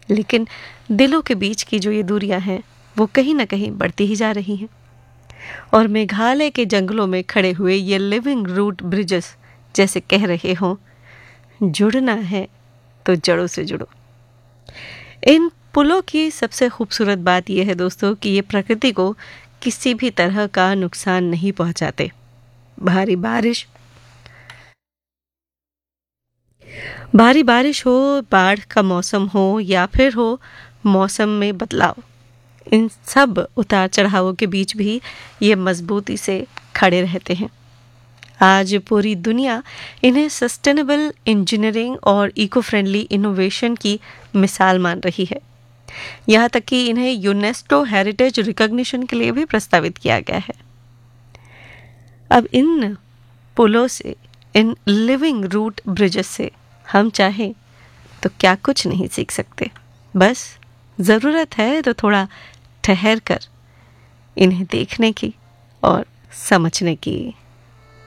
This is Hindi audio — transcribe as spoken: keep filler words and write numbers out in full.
लेकिन दिलों के बीच की जो ये दूरियां हैं वो कहीं ना कहीं बढ़ती ही जा रही हैं। और मेघालय के जंगलों में खड़े हुए ये लिविंग रूट ब्रिजेस जैसे कह रहे हों, जुड़ना है तो जड़ों से जुड़ो। इन पुलों की सबसे खूबसूरत बात यह है दोस्तों कि ये प्रकृति को किसी भी तरह का नुकसान नहीं पहुंचाते। भारी बारिश भारी बारिश हो, बाढ़ का मौसम हो या फिर हो मौसम में बदलाव, इन सब उतार चढ़ावों के बीच भी ये मजबूती से खड़े रहते हैं। आज पूरी दुनिया इन्हें सस्टेनेबल इंजीनियरिंग और इको फ्रेंडली इनोवेशन की मिसाल मान रही है। यहाँ तक कि इन्हें यूनेस्को हेरिटेज रिकॉग्निशन के लिए भी प्रस्तावित किया गया है। अब इन पुलों से, इन लिविंग रूट ब्रिजेस से हम चाहें तो क्या कुछ नहीं सीख सकते। बस ज़रूरत है तो थोड़ा ठहर कर इन्हें देखने की और समझने की।